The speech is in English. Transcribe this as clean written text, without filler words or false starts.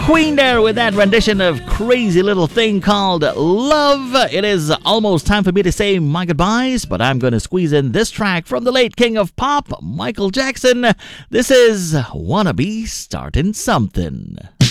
Queen there with that rendition of Crazy Little Thing called Love. It is almost time for me to say my goodbyes, but I'm going to squeeze in this track from the late king of pop, Michael Jackson. This is Wanna Be Startin' Something.